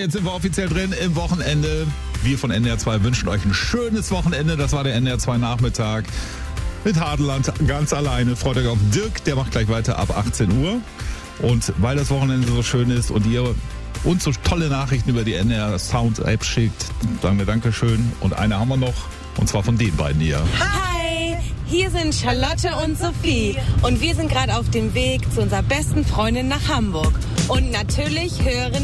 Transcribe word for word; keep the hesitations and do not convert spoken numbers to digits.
jetzt sind wir offiziell drin im Wochenende. Wir von N D R zwei wünschen euch ein schönes Wochenende. Das war der N D R zwei Nachmittag mit Hadeland ganz alleine. Freut euch auf Dirk, der macht gleich weiter ab achtzehn Uhr. Und weil das Wochenende so schön ist und ihr uns so tolle Nachrichten über die N D R Sound App schickt, sagen wir Dankeschön. Und eine haben wir noch, und zwar von den beiden hier. Hi, hier sind Charlotte und Sophie und wir sind gerade auf dem Weg zu unserer besten Freundin nach Hamburg. Und natürlich hören